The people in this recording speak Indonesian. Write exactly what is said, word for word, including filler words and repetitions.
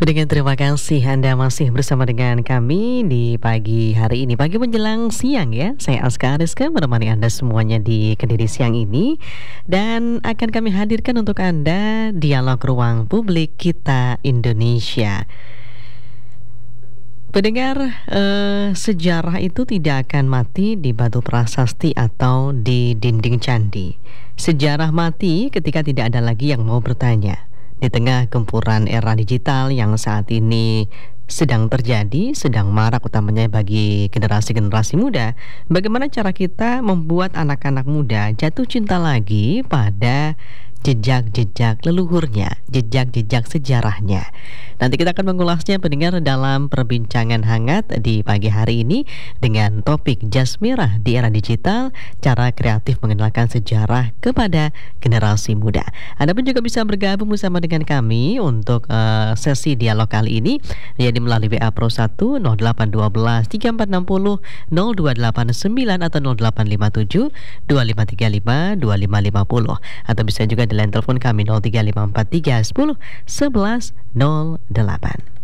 Dengan terima kasih Anda masih bersama dengan kami di pagi hari ini. Pagi menjelang siang ya. Saya Aska Ariska menemani Anda semuanya di Kediri siang ini. Dan akan kami hadirkan untuk Anda dialog ruang publik kita Indonesia. Pendengar, eh, sejarah itu tidak akan mati di batu prasasti atau di dinding candi. Sejarah mati ketika tidak ada lagi yang mau bertanya. Di tengah gempuran era digital yang saat ini sedang terjadi, sedang marak utamanya bagi generasi-generasi muda, bagaimana cara kita membuat anak-anak muda jatuh cinta lagi pada jejak-jejak leluhurnya, jejak-jejak sejarahnya. Nanti kita akan mengulasnya pendengar dalam perbincangan hangat di pagi hari ini dengan topik Jas Merah di era digital, cara kreatif mengenalkan sejarah kepada generasi muda. Anda pun juga bisa bergabung bersama dengan kami untuk uh, sesi dialog kali ini, yaitu melalui W A Pro satu nol delapan satu dua tiga empat enam nol nol dua delapan sembilan atau nol delapan lima tujuh dua lima tiga lima dua lima lima nol, atau bisa juga di line telepon kami nol tiga lima empat tiga satu nol satu satu nol delapan.